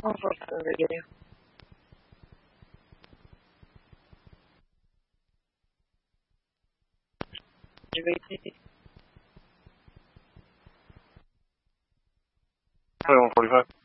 On va faire une vidéo. Je vais essayer. Hey, 145.